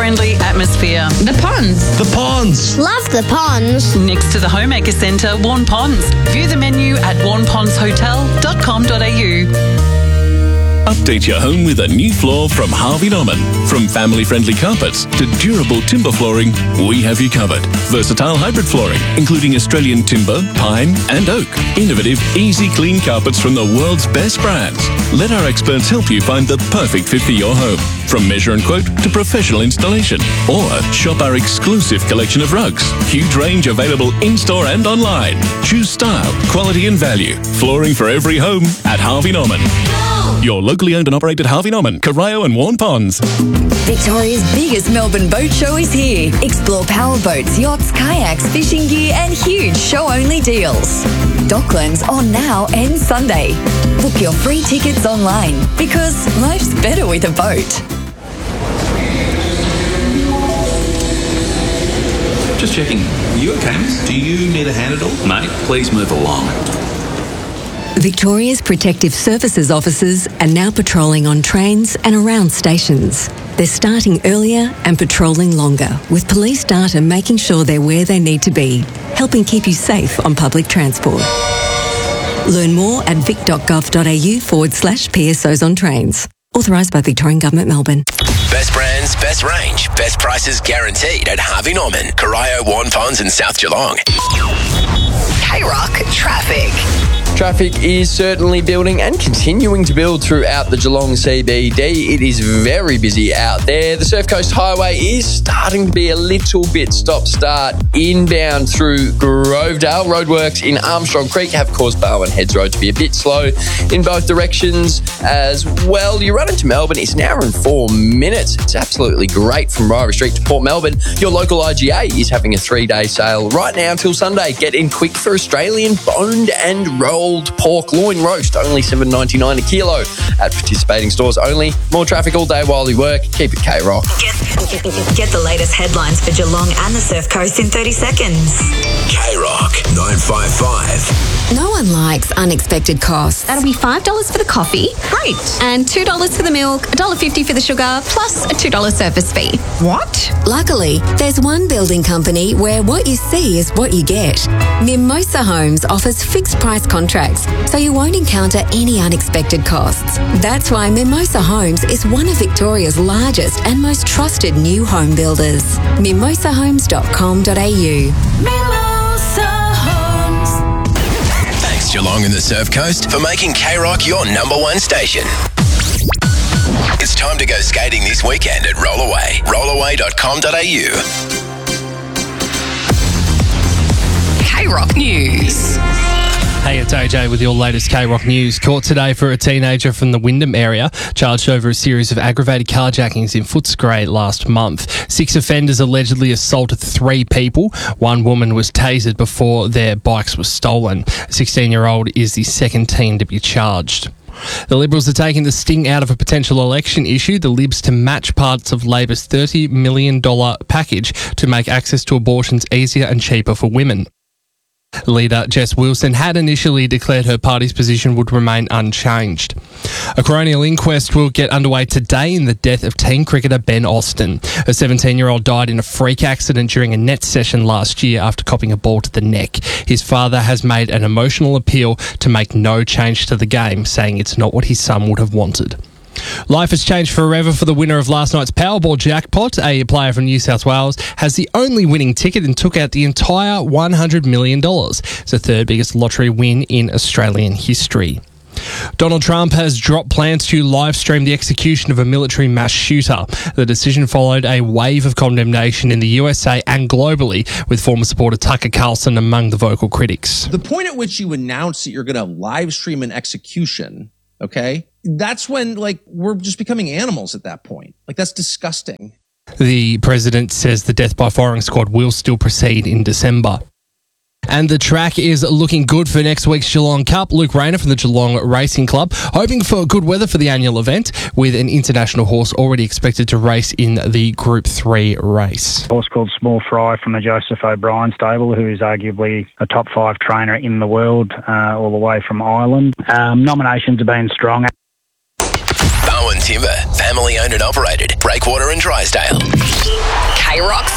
family-friendly atmosphere. The Ponds. The Ponds. Love the Ponds. Next to the Homemaker Centre, Warn Ponds. View the menu at warnpondshotel.com.au. Update your home with a new floor from Harvey Norman. From family-friendly carpets to durable timber flooring, we have you covered. Versatile hybrid flooring, including Australian timber, pine and oak. Innovative, easy clean carpets from the world's best brands. Let our experts help you find the perfect fit for your home. From measure and quote to professional installation. Or shop our exclusive collection of rugs. Huge range available in-store and online. Choose style, quality and value. Flooring for every home at Harvey Norman. Your locally owned and operated Harvey Norman, Corio and Warn Ponds. Victoria's biggest Melbourne boat show is here. Explore powerboats, yachts, kayaks, fishing gear and huge show-only deals. Docklands on now and Sunday. Book your free tickets online because life's better with a boat. Just checking. You okay, miss? Do you need a hand at all? Mate, please move along. Victoria's Protective Services officers are now patrolling on trains and around stations. They're starting earlier and patrolling longer, with police data making sure they're where they need to be, helping keep you safe on public transport. Learn more at vic.gov.au/PSOs on trains. Authorised by Victorian Government, Melbourne. Best brands, best range, best prices guaranteed at Harvey Norman, Corio, Warn Ponds and South Geelong. K-Rock Traffic. Traffic is certainly building and continuing to build throughout the Geelong CBD. It is very busy out there. The Surf Coast Highway is starting to be a little bit stop-start inbound through Grovedale. Roadworks in Armstrong Creek have caused Barwon Heads Road to be a bit slow in both directions as well. You run into Melbourne, it's an hour and 4 minutes. It's absolutely great from Ryrie Street to Port Melbourne. Your local IGA is having a 3-day sale right now till Sunday. Get in quick for Australian boned and rolled pork loin roast, only $7.99 a kilo at participating stores only. More traffic all day while you work. Keep it K-Rock. Get the latest headlines for Geelong and the Surf Coast in 30 seconds. K-Rock 955. No one likes unexpected costs. That'll be $5 for the coffee. Great. And $2 for the milk, $1.50 for the sugar, plus a $2 service fee. What? Luckily, there's one building company where what you see is what you get. Mimosa Homes offers fixed price contracts, so you won't encounter any unexpected costs. That's why Mimosa Homes is one of Victoria's largest and most trusted new home builders. mimosahomes.com.au. Mimosa Homes. Thanks Geelong and the Surf Coast for making K-Rock your #1 station. It's time to go skating this weekend at Rollaway. Rollaway.com.au. K-Rock News. Hey, it's AJ with your latest K-Rock news. Caught today for a teenager from the Wyndham area, charged over a series of aggravated carjackings in Footscray last month. 6 offenders allegedly assaulted 3 people. 1 woman was tasered before their bikes were stolen. A 16-year-old is the second teen to be charged. The Liberals are taking the sting out of a potential election issue, the Libs to match parts of Labor's $30 million package to make access to abortions easier and cheaper for women. Leader Jess Wilson had initially declared her party's position would remain unchanged. A coronial inquest will get underway today in the death of teen cricketer Ben Austin. A 17-year-old died in a freak accident during a net session last year after copping a ball to the neck. His father has made an emotional appeal to make no change to the game, saying it's not what his son would have wanted. Life has changed forever for the winner of last night's Powerball jackpot. A player from New South Wales has the only winning ticket and took out the entire $100 million. It's the third biggest lottery win in Australian history. Donald Trump has dropped plans to live stream the execution of a military mass shooter. The decision followed a wave of condemnation in the USA and globally, with former supporter Tucker Carlson among the vocal critics. The point at which you announce that you're going to live stream an execution, okay, that's when, we're just becoming animals at that point. That's disgusting. The president says the death by firing squad will still proceed in December. And the track is looking good for next week's Geelong Cup. Luke Rayner from the Geelong Racing Club hoping for good weather for the annual event, with an international horse already expected to race in the Group 3 race. A horse called Small Fry from the Joseph O'Brien stable, who is arguably a top 5 trainer in the world, all the way from Ireland. Nominations have been strong. Barwon Timber, family owned and operated, Breakwater and Drysdale.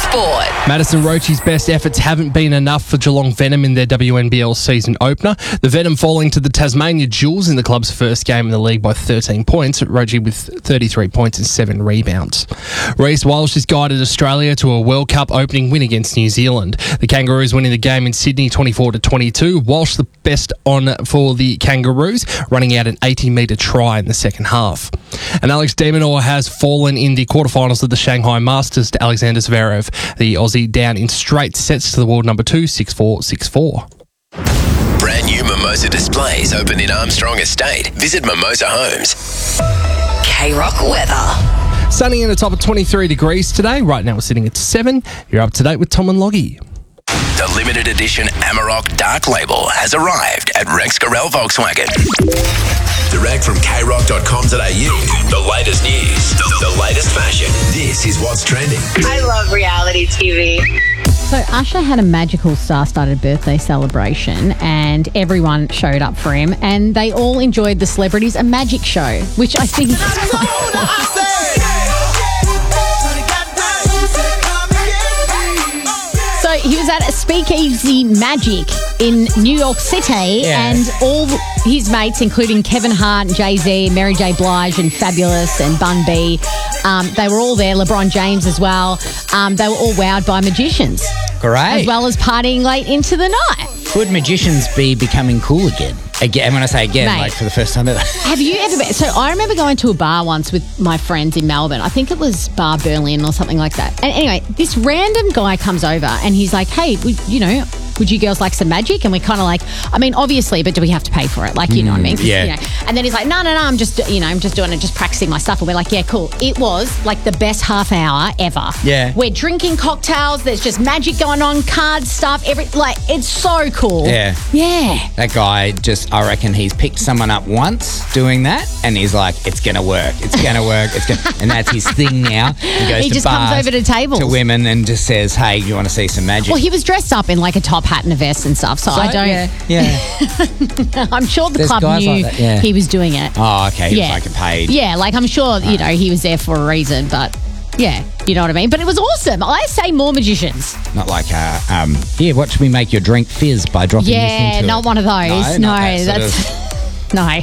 Sport. Madison Roche's best efforts haven't been enough for Geelong Venom in their WNBL season opener. The Venom falling to the Tasmania Jewels in the club's first game in the league by 13 points. Roche with 33 points and 7 rebounds. Reece Walsh has guided Australia to a World Cup opening win against New Zealand. The Kangaroos winning the game in Sydney 24-22. Walsh the best on for the Kangaroos, running out an 80-metre try in the second half. And Alex de Minaur has fallen in the quarterfinals of the Shanghai Masters to Alexander Zverev. The Aussie down in straight sets to the world number 2, 6-4, 6-4. Brand new Mimosa displays open in Armstrong Estate. Visit Mimosa Homes. K-Rock weather. Sunny and a top of 23 degrees today. Right now we're sitting at 7. You're up to date with Tom and Loggy. The limited edition Amarok Dark Label has arrived at Rex Gorell Volkswagen. Direct from krock.com.au. The latest news, the latest fashion. This is what's trending. I love reality TV. So Usher had a magical star-studded birthday celebration and everyone showed up for him and they all enjoyed the Celebrities A Magic Show, which I think... So he was at a Speakeasy Magic in New York City and all his mates, including Kevin Hart and Jay-Z, Mary J. Blige and Fabulous and Bun B, they were all there, LeBron James as well. They were all wowed by magicians. Great. As well as partying late into the night. Could magicians be becoming cool again? Again, when I say again, Mate, like for the first time ever. Have you ever been? So I remember going to a bar once with my friends in Melbourne. I think it was Bar Berlin or something like that. And anyway, this random guy comes over and he's like, hey, would you girls like some magic? And we're kind of like, I mean, obviously, but do we have to pay for it? Like, you know what I mean? Yeah. You know. And then he's like, no, I'm just doing it, just practicing my stuff. And we're like, yeah, cool. It was like the best half hour ever. Yeah. We're drinking cocktails. There's just magic going on, cards, stuff, it's so cool. Yeah. Yeah. That guy I reckon he's picked someone up once doing that and he's like, it's going to work. It's going to work. And that's his thing now. He just comes over to tables. To women and just says, hey, you want to see some magic? Well, he was dressed up in like a top hat and a vest and stuff, so I don't... Yeah. I'm sure the There's club guys knew like that, yeah. he was doing it. Oh, okay. He was like a paid. Yeah, like I'm sure, he was there for a reason, but yeah, you know what I mean? But it was awesome. I say more magicians. Not like, watch me make your drink fizz by dropping this into Yeah, not it. one of those. No, No.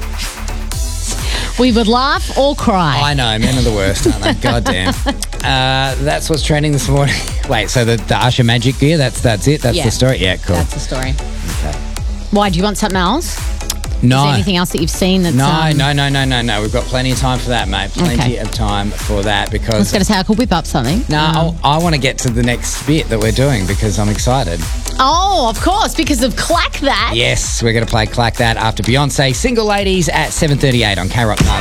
We would laugh or cry. I know, men are the worst, aren't they? God damn. That's what's trending this morning. Wait, so the Usher magic gear, that's it? That's the story? Yeah, cool. That's the story. Okay. Why, do you want something else? No. Is there anything else that you've seen that's... No. We've got plenty of time for that, mate. Plenty of time for that because... I was going to say I could whip up something. No, I want to get to the next bit that we're doing because I'm excited. Oh, of course, because of Clack That. Yes, we're going to play Clack That after Beyonce. Single Ladies at 7:38 on K-Rock 9.